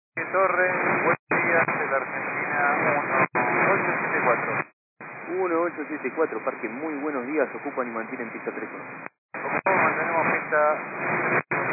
Torre, buen día de la Argentina 1874. 1874, Parque, muy buenos días, ocupan y mantienen pista 3.